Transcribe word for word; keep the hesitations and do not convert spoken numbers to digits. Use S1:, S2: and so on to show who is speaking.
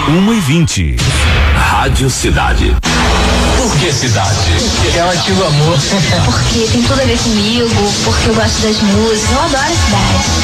S1: uma e vinte.
S2: Rádio Cidade. Por que Cidade?
S3: Porque ela ativa amor.
S4: Porque tem tudo a ver comigo, porque eu gosto das músicas, eu adoro a cidade.